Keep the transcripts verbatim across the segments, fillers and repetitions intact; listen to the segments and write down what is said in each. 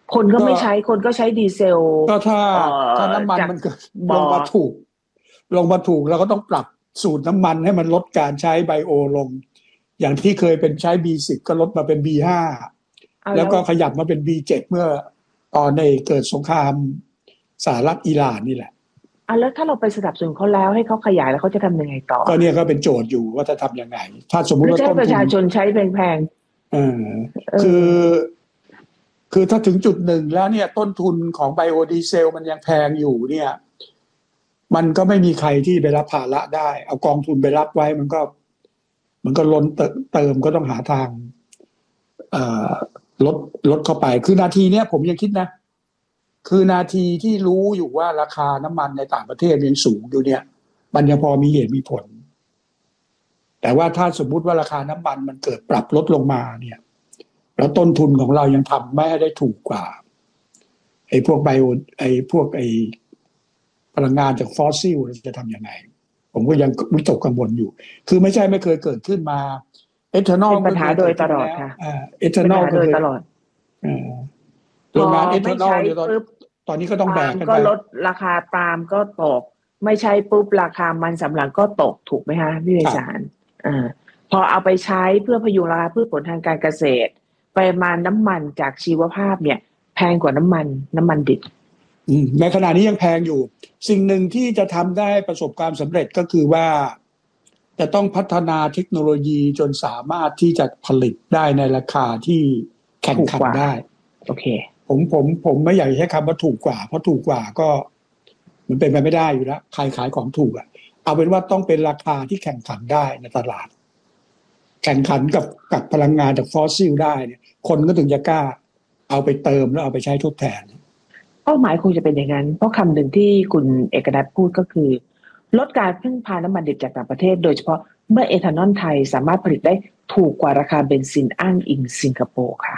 คนก็ก็ไม่ใช้คนก็ใช้ดีเซลก็ถ้าเอ่ถ้าอน้ำมันจากมันเกิดลบ่องมาถูกลงมาถูกเราก็ต้องปรับสูตรน้ำมันให้มันลดการใช้ไบโอลงอย่างที่เคยเป็นใช้ บี สิบ ก็ลดมาเป็น บี ห้า แล้วเอาแล้วก็ขยับมาเป็น บี เจ็ด เมื่อตอนในเกิดสงครามสหรัฐอิหร่านนี่แหละเอาแล้วถ้าเราไปสนับสนุนเขาแล้วให้เขาขยายแล้วเขาจะทำยังไงต่อก็เนี่ยก็เป็นโจทย์อยู่ว่าจะทำยังไงถ้าสมมุหติว่ารือจะให้ประต้นทุนชาชนใช้แพงเออๆเอคืออคือถ้าถึงจุดหนึ่งแล้วเนี่ยต้นทุนของไบโอดีเซลมันยังแพงอยู่เนี่ยมันก็ไม่มีใครที่ไปรับภาระได้เอากองทุนไปรับไว้มันก็มันก็ล้นเติเติมก็ต้องหาทางเอ่อลดลดเข้าไปคือนาทีเนี้ยผมยังคิดนะคือนาทีที่รู้อยู่ว่าราคาน้ำมันในต่างประเทศยังสูงอยู่เนี่ยมันยังพอมีเหตุมีผลแต่ว่าถ้าสมมุติว่าราคาน้ำมันมันเกิดปรับลดลงมาเนี่ยแล้วต้นทุนของเรายังทำไม่ได้ถูกกว่าไอ้พวกไบโอไอ้พวกไอ้พลังงานจากฟอสซิลจะทำยังไงผมก็ยังวิตกกังวลอยู่คือไม่ใช่ไม่เคยเกิดขึ้นมาเอทานอลเป็นปัญหาโดยตลอดค่ะเอทานอลก็โดเคยยตลอดพอโรงงานเอทาไม่นอลใช้เนี่ยตอนปุ๊บตอนนี้ก็ต้องปาล์มแบกกันไปก็ลดราคาปาล์มก็ตกไม่ใช้ปุ๊บราคามันสำปะหลังก็ตกถูกไหมคะพี่ไพศาลอ่าพอเอาไปใช้เพื่อพยุงราคาพืชผลทางการเกษตรปริมาณน้ำมันจากชีวภาพเนี่ยแพงกว่าน้ำมันน้ำมันดิบในขณะนี้ยังแพงอยู่สิ่งหนึ่งที่จะทำได้ประสบความสำเร็จก็คือว่าจะต้องพัฒนาเทคโนโลยีจนสามารถที่จะผลิตได้ในราคาที่แข่งขันได้โอเคผมผมผมไม่อยากใช้คำว่าถูกกว่าเพราะถูกกว่าก็มันเป็นไปไม่ได้อยู่แล้วใครขายของถูกอ่ะเอาเป็นว่าต้องเป็นราคาที่แข่งขันได้ในตลาดแข่งขันกับกับพลังงานจากฟอสซิลได้เนี่ยคนก็ถึงจะกล้าเอาไปเติมแล้วเอาไปใช้ทดแทนเป้าหมายคงจะเป็นอย่างนั้นเพราะคำหนึ่งที่คุณเอกนัทพูดก็คือลดการพึ่งพาน้ำมันดิบจากต่างประเทศโดยเฉพาะเมื่อเอทานอลไทยสามารถผลิตได้ถูกกว่าราคาเบนซินอ้างอิงสิงคโปร์ค่ะ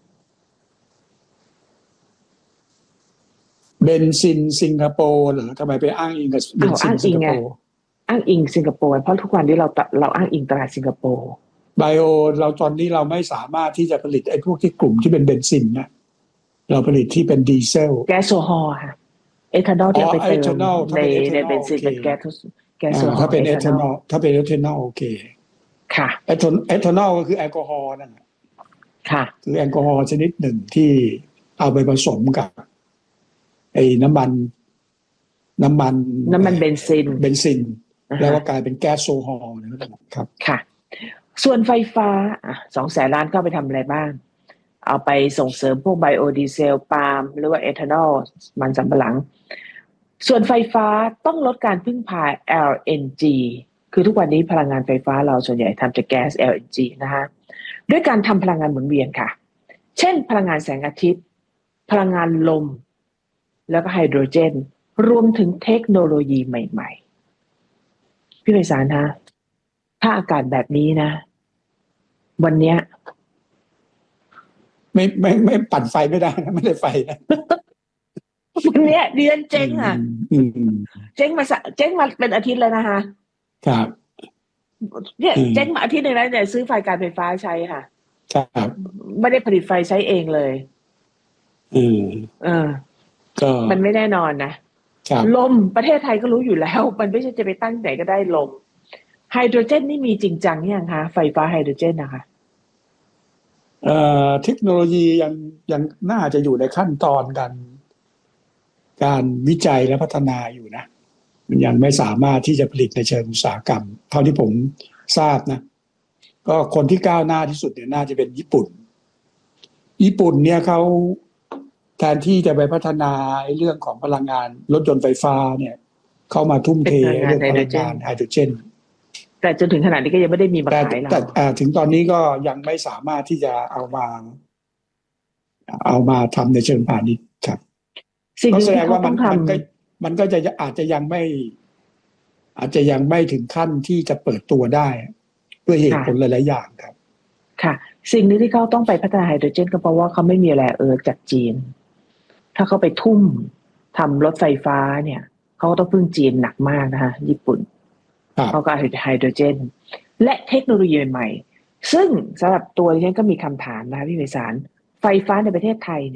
เบนซินสิงคโปร์เหรอทำไมไปอ้างอิงกับเบนซินสิงคโปร์อ้างอิงสิงคโปร์เพราะทุกวันนี้เราเราอ้างอิงตลาดสิงคโปร์ไบโอเราตอนนี้เราไม่สามารถที่จะผลิตไอ้พวกที่กลุ่มที่เป็นเบนซินนะเราผลิตที่เป็นดีเซลแก๊สโซฮอล์ค่ะเอทานอลที่เอาไปเติมในในเบนซินเป็นแก๊สแก๊สโซฮอล์ถ้าเป็นเอทานอลถ้าเป็นเอทานอลโอเคค่ะเอทเอทานอลก็คือแอลกอฮอล์นั่นแหละค่ะคือแอลกอฮอล์ชนิดหนึ่งที่เอาไปผสมกับไอ้น้ำมันน้ำมันน้ำมันเบนซินเบนซินแล้วก็กลายเป็นแก๊สโซฮอล์นะครับค่ะส่วนไฟฟ้าสองแสนล้านเข้าไปทำอะไรบ้างเอาไปส่งเสริมพวกไบโอดีเซลปาล์มหรือว่าเอทานอลมันสำปะหลังส่วนไฟฟ้าต้องลดการพึ่งพา แอล เอ็น จี คือทุกวันนี้พลังงานไฟฟ้าเราส่วนใหญ่ทำจากแก๊ส แอล เอ็น จี นะคะด้วยการทำพลังงานหมุนเวียนค่ะเช่นพลังงานแสงอาทิตย์พลังงานลมแล้วก็ไฮโดรเจนรวมถึงเทคโนโลยีใหม่ๆพี่ไพศาลฮะถ้าอากาศแบบนี้นะวันเนี้ยไม่ไม่ไม่ปั่นไฟไม่ได้นะไม่ได้ไฟนะวันเนี้ยเดือนเจ๊งอ่ะเจ๊งมาเจ๊งมาเป็นอาทิตย์แล้วนะคะครับเนี่ยเจ๊งมาอาทิตย์หนึ่งแล้วเนี่ยซื้อไฟการไฟฟ้าใช้ค่ะครับไม่ได้ผลิตไฟใช้เองเลยอืมเออก็มันไม่แน่นอนนะลมประเทศไทยก็รู้อยู่แล้วมันไม่ใช่จะไปตั้งไหนก็ได้ลมไฮโดรเจนนี่มีจริงจังยังคะไฟฟ้าไฮโดรเจนนะคะเอ่อเทคโนโลยียังยังน่าจะอยู่ในขั้นตอนการการวิจัยและพัฒนาอยู่นะมันยังไม่สามารถที่จะผลิตในเชิงอุตสาหกรรมเท่าที่ผมทราบนะก็คนที่ก้าวหน้าที่สุดเนี่ยน่าจะเป็นญี่ปุ่นญี่ปุ่นเนี่ยเขาแทนที่จะไปพัฒนาเรื่องของพลังงานรถยนต์ไฟฟ้าเนี่ยเข้ามาทุ่มเทเรื่องพลังงานไฮโดรเจนแต่จนถึงขนาดนี้ก็ยังไม่ได้มีมาขายเราแต่ถึงตอนนี้ก็ยังไม่สามารถที่จะเอามาเอามาทำในเชิงพาณิชย์ครับก็แสดงว่ามันมันก็มันก็จะอาจจะยังไม่อาจจะยังไม่ถึงขั้นที่จะเปิดตัวได้ด้วยเหตุผลหลายๆอย่างครับค่ะสิ่งนึงที่เขาต้องไปพัฒนาไฮโดรเจนก็เพราะว่าเขาไม่มีแร่เอิร์ธจากจีนถ้าเขาไปทุ่มทำรถไฟฟ้าเนี่ยเขาก็ต้องพึ่งจีนหนักมากนะคะญี่ปุ่นเขาก็ไฮโดรเจนและเทคโนโลยีใหม่ซึ่งสำหรับตัวดิฉันก็มีคำถามนะคะพี่ไพศาลไฟฟ้าในประเทศไทย